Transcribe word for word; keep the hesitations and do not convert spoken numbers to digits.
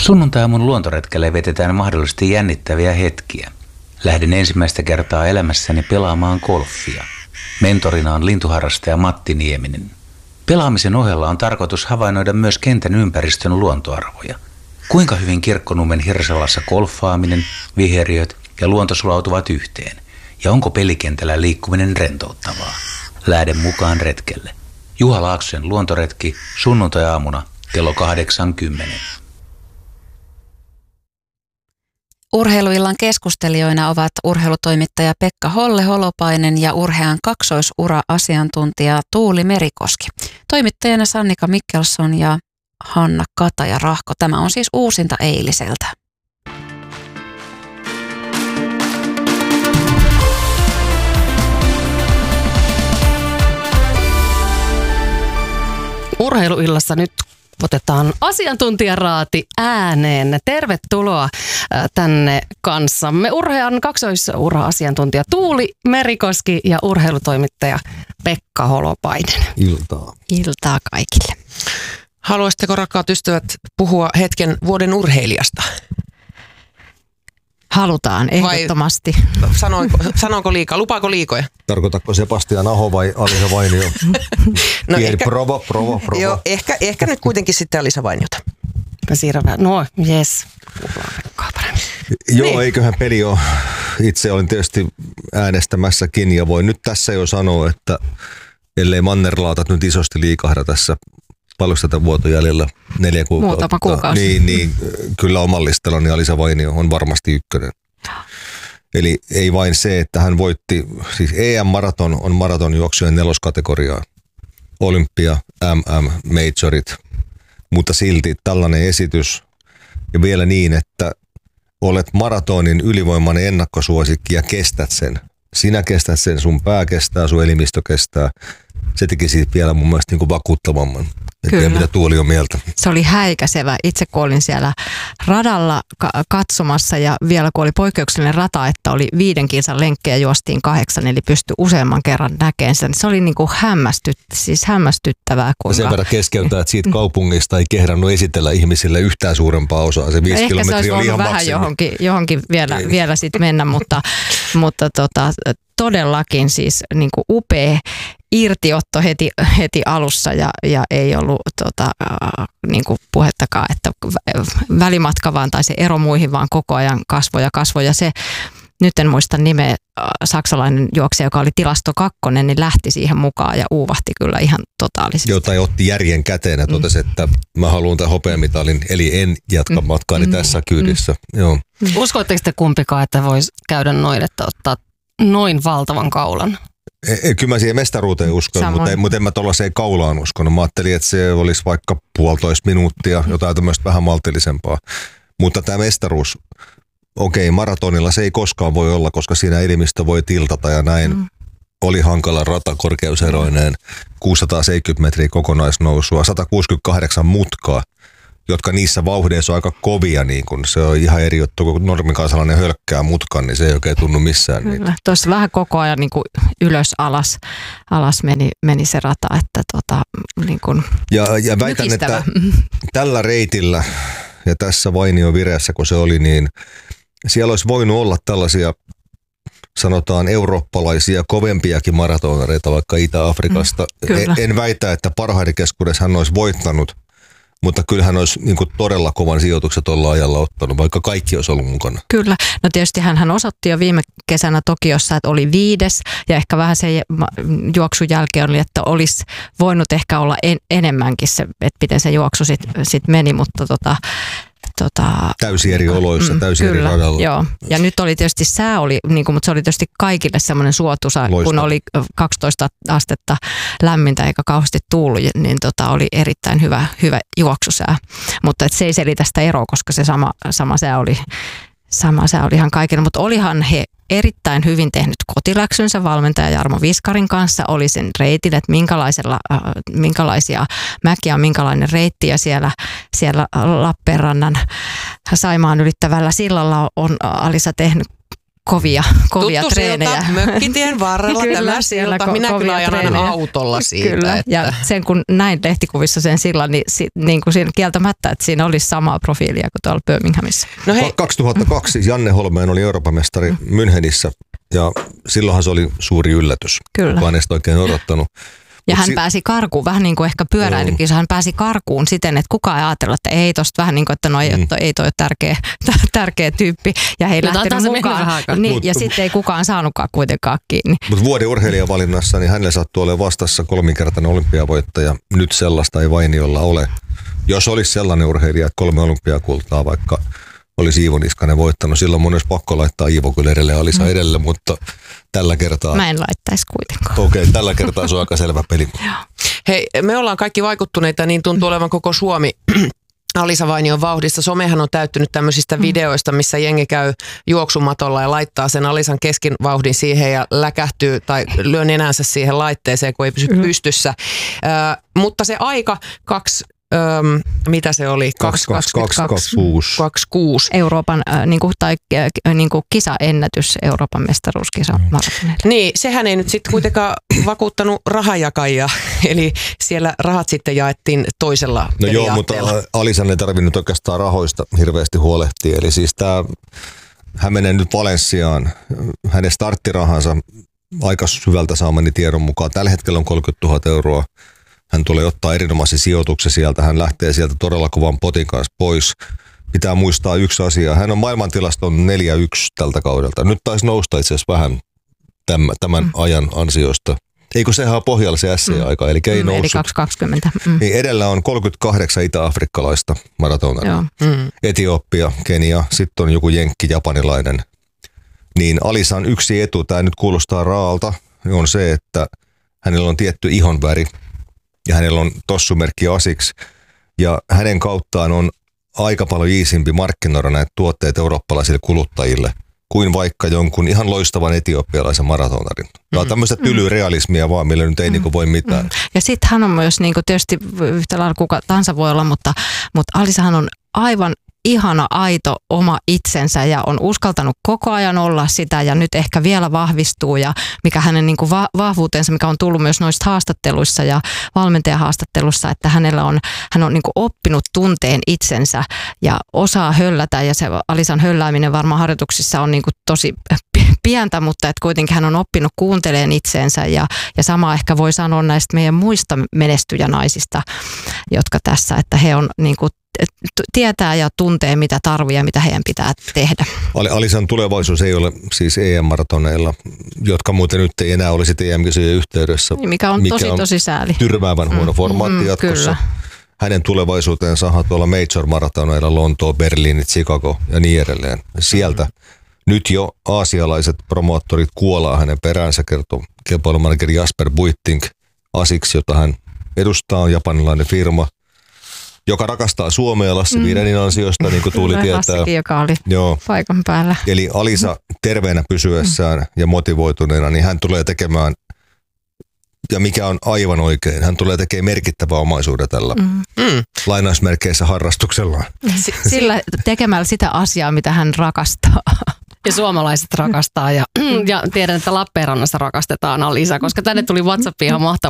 Sunnuntai-aamun luontoretkelle vetetään mahdollisesti jännittäviä hetkiä. Lähden ensimmäistä kertaa elämässäni pelaamaan golfia. Mentorina on lintuharrastaja Matti Nieminen. Pelaamisen ohella on tarkoitus havainnoida myös kentän ympäristön luontoarvoja. Kuinka hyvin Kirkkonummen Hirsalassa golfaaminen, viheriöt ja luonto sulautuvat yhteen? Ja onko pelikentällä liikkuminen rentouttavaa? Lähden mukaan retkelle. Juha Laaksosen luontoretki sunnuntai-aamuna kello kahdeksankymmentä. Urheiluillan keskustelijoina ovat urheilutoimittaja Pekka Holle-Holopainen ja urhean kaksoisura-asiantuntija Tuuli Merikoski. Toimittajana Sannika Mikkelson ja Hanna Kataja-Rahko. Tämä on siis uusinta eiliseltä. Urheiluillassa nyt otetaan asiantuntijaraati ääneen. Tervetuloa tänne kanssamme urhean kaksoisura-asiantuntija Tuuli Merikoski ja urheilutoimittaja Pekka Holopainen. Iltaa. Iltaa kaikille. Haluaisitteko, rakkaat ystävät, puhua hetken vuoden urheilijasta? Halutaan, ehdottomasti. Vai sanoinko, sanoinko liikaa? Lupaako liikoja? Tarkoitatko Sebastian Aho vai Alisa Vainio? No Pieni ehkä, provo, provo, provo. Joo, ehkä, ehkä nyt kuitenkin sitten Alisa Vainiota. No, jes. Joo, niin. Eiköhän peli ole. Itse olin tietysti äänestämässäkin ja voin nyt tässä jo sanoa, että ellei mannerlaatat nyt isosti liikahda tässä paljon tätä vuotta jäljellä neljä kuukautta. Muutama kuukausi. Niin, niin kyllä oman listallani Alisa Vainio on varmasti ykkönen. Eli ei vain se, että hän voitti, siis E M-maraton on maratonjuoksujen neloskategoriaa. Olympia, M M, majorit, mutta silti tällainen esitys ja vielä niin, että olet maratonin ylivoimainen ennakkosuosikki ja kestät sen. Sinä kestät sen, sun pää kestää, sun elimistö kestää. Se teki siitä vielä mun mielestä niin kuin vakuuttavamman. En tiedä, mitä Tuuli on mieltä. Se oli häikäisevä. Itse kun olin siellä radalla ka- katsomassa ja vielä kun oli poikkeuksellinen rata, että oli viiden kilsan lenkkejä juostiin kahdeksan, eli pystyi useamman kerran näkemään sen. Se oli niin kuin hämmästyt, siis hämmästyttävää. Kuinka... Sen verran keskeytää, että siitä kaupungista ei kehdannut esitellä ihmisille yhtään suurempaa osaa. Se viisi kilometriä oli ihan vähän maksimi. johonkin, johonkin vielä, vielä sitten mennä, mutta, mutta tota, todellakin siis niin kuin upea irtiotto heti, heti alussa ja, ja ei ollut tota, äh, niin kuin puhettakaan, että välimatka vaan tai se ero muihin vaan koko ajan kasvoi ja kasvoi. Ja se, nyt en muista nimeä, äh, saksalainen juoksija, joka oli tilasto kakkonen, niin lähti siihen mukaan ja uuvahti kyllä ihan totaalisesti. Jotain otti järjen käteen ja totesi, mm. että mä haluan tämän hopeamitalin, eli en jatka matkaani mm. tässä kyydissä. Mm. Joo. Uskoitteko te kumpikaan, että voisi käydä noin, että ottaa noin valtavan kaulan? Ei, kyllä mä siihen mestaruuteen uskon, mutta en, mutta en mä tuollaiseen kaulaan uskonut. Mä ajattelin, että se olisi vaikka puolitoista minuuttia, jotain tämmöistä vähän maltillisempaa. Mutta tämä mestaruus, okei, okay, maratonilla se ei koskaan voi olla, koska siinä elimistö voi tiltata ja näin. Mm. Oli hankala rata korkeuseroineen, kuusisataaseitsemänkymmentä metriä kokonaisnousua, sata kuusikymmentäkahdeksan mutkaa, jotka niissä vauhdeissa on aika kovia, niin kun se on ihan eri juttu, kun normikansalainen hölkkää mutkan, niin se ei oikein tunnu missään. Kyllä, tuossa vähän koko ajan niin kuin ylös alas, alas meni, meni se rata, että tota, niin kuin ja, ja väitän, mykistävä. Että tällä reitillä ja tässä Vainio vireessä, kun se oli, niin siellä olisi voinut olla tällaisia, sanotaan eurooppalaisia, kovempiakin maratonareita vaikka Itä-Afrikasta. Mm, en, en väitä, että parhaiden keskuudessa hän olisi voittanut, mutta kyllähän olisi niin kuin todella kovan sijoitukset olla ajalla ottanut, vaikka kaikki olisi ollut mukana. Kyllä. No tietysti hän osoitti jo viime kesänä Tokiossa, että oli viides ja ehkä vähän sen juoksun jälkeen oli, että olisi voinut ehkä olla en, enemmänkin se, että miten se juoksu sitten sit meni, mutta tota, tota, täysin eri oloissa, mm, täysin kyllä, eri radalla. Joo. Ja nyt oli tietysti sää, oli, niin kuin, mutta se oli tietysti kaikille semmoinen suotuisa, loistava. Kun oli kaksitoista astetta lämmintä eikä kauheasti tuullut, niin tota, oli erittäin hyvä, hyvä juoksusää. Mutta et se ei selitä sitä eroa, koska se sama, sama sää oli, sama sää oli ihan kaikille. Mutta olihan he erittäin hyvin tehnyt kotiläksynsä valmentaja Jarmo Viskarin kanssa, oli sen reitin, että minkälaisella, äh, minkälaisia mäkiä on, minkälainen reitti ja siellä, siellä Lappeenrannan Saimaan ylittävällä sillalla on Alisa tehnyt kovia, kovia tuttu treenejä. Silta, mökkitien varrella Kyllä, tämä siellä silta. ko- Minä kovia kyllä ajan aina treenejä. autolla siitä. Kyllä, että... ja sen kun näin lehtikuvissa sen sillan, niin, si, niin kuin siinä kieltämättä, että siinä olisi samaa profiilia kuin tuolla Birminghamissa. No hei, kaksituhattakaksi Janne Holmeen oli Euroopan mestari Münchenissä ja silloinhan se oli suuri yllätys. Kyllä. Kukaan ei sitä oikein odottanut. Ja Mut hän si- pääsi karkuun, vähän niin kuin ehkä pyöräilykisa, hän pääsi karkuun siten, että kukaan ei ajatella, että ei tosta vähän niin kuin, että no ei, mm. ei toi ole tärkeä, tärkeä tyyppi. Ja he ei No, lähtenyt se mukaan. Niin, Mut- ja sitten ei kukaan saanutkaan kuitenkaan kiinni. Mutta vuoden urheilijavalinnassa niin hänelle sattuu olemaan vastassa kolminkertainen olympiavoittaja. Nyt sellaista ei Vainiolla ole. Jos olisi sellainen urheilija, että kolme olympiakultaa vaikka olisi Iivo Niskanen voittanut, silloin mun olisi pakko laittaa Iivo kyllä edelleen ja Alisa mm. edelleen, mutta tällä kertaa... Mä en laittaisi kuitenkaan. Okei, okay, tällä kertaa se on aika selvä peli. hei, me ollaan kaikki vaikuttuneita, niin tuntuu olevan koko Suomi Alisa Vainion vauhdissa. Somehan on täyttynyt tämmöisistä mm. videoista, missä jengi käy juoksumatolla ja laittaa sen Alisan keskinvauhdin siihen ja läkähtyy tai lyö nenänsä siihen laitteeseen, kun ei pysy mm. pystyssä. Äh, mutta se aika kaksi... Öm, mitä se oli? kaksi kaksikymmentäkuusi Euroopan äh, niin kuin, tai äh, niin kuin kisaennätys, Euroopan mestaruuskisa mm. maratonilla. Niin, sehän ei nyt sitten kuitenkaan vakuuttanut rahajakajia, eli siellä rahat sitten jaettiin toisella No joo, mutta Alisan ei tarvinnut oikeastaan rahoista hirveästi huolehtia. Eli siis tämä, hän menee nyt Valenssiaan, hänen starttirahansa aika syvältä saamani tiedon mukaan. Tällä hetkellä on kolmekymmentätuhatta euroa. Hän tulee ottaa erinomaisen sijoituksen sieltä. Hän lähtee sieltä todella kovan potin kanssa pois. Pitää muistaa yksi asia. Hän on maailmantilaston neljä yksi tältä kaudelta. Nyt taisi nousta itse asiassa vähän tämän, tämän mm. ajan ansiosta. Eikö sehän ole pohjalla se S C-aika, eli ei mm, noussut. Eli kaksi kaksikymmentä. Mm. Niin edellä on kolmekymmentäkahdeksan itä-afrikkalaista maratonaria. Mm. Etiopia, Kenia, sitten on joku jenkki, japanilainen. Niin Alisan yksi etu, tämä nyt kuulostaa raalta, on se, että hänellä on tietty ihonväri. Ja hänellä on tossumerkki Asics, ja hänen kauttaan on aika paljon iisimpi markkinoida näitä tuotteita eurooppalaisille kuluttajille, kuin vaikka jonkun ihan loistavan etiopialaisen maratonarin. Tämä on tämmöistä tylyrealismia vaan, millä nyt ei mm. niinku voi mitään. Mm. Ja sitten hän on myös, niinku, tietysti yhtä lailla kuka tahansa voi olla, mutta, mutta Alisahan on aivan ihana, aito oma itsensä ja on uskaltanut koko ajan olla sitä ja nyt ehkä vielä vahvistuu ja mikä hänen niin kuin va- vahvuutensa, mikä on tullut myös noista haastatteluissa ja valmentajahaastattelussa, että hänellä on, hän on niin kuin oppinut tunteen itsensä ja osaa höllätä ja se Alisan höllääminen varmaan harjoituksissa on niin kuin tosi pientä, mutta että kuitenkin hän on oppinut kuuntelemaan itseensä ja, ja sama ehkä voi sanoa näistä meidän muista menestyjänaisista, jotka tässä, että he on niin kuin tietää ja tuntee, mitä tarvii ja mitä heidän pitää tehdä. Alisan tulevaisuus ei ole siis E M-maratoneilla, jotka muuten nyt ei enää olisi E M-kisojen yhteydessä. Mikä on mikä tosi, on tosi sääli. Tyrmäävän huono mm, formaatti mm, jatkossa. Kyllä. Hänen tulevaisuutensa on tuolla major-maratoneilla Lontoo, Berliini, Chicago ja niin edelleen. Sieltä mm. nyt jo aasialaiset promoottorit kuolaa hänen peräänsä, kertoo kilpailumanageri Jasper Buitting. Asics, jota hän edustaa, on japanilainen firma, joka rakastaa Suomea Lassi mm. Viidenin ansiosta, niin kuin Tuuli tietää. Lassikin, joka oli Joo. paikan päällä. Eli Alisa terveenä pysyessään mm. ja motivoituneena, niin hän tulee tekemään, ja mikä on aivan oikein, hän tulee tekemään merkittävää omaisuuden tällä mm. Mm. lainausmerkeissä harrastuksellaan. Sillä tekemällä sitä asiaa, mitä hän rakastaa. Ja suomalaiset rakastaa ja, ja tiedän, että Lappeenrannassa rakastetaan Alisa, koska tänne tuli WhatsAppiin ihan mahtava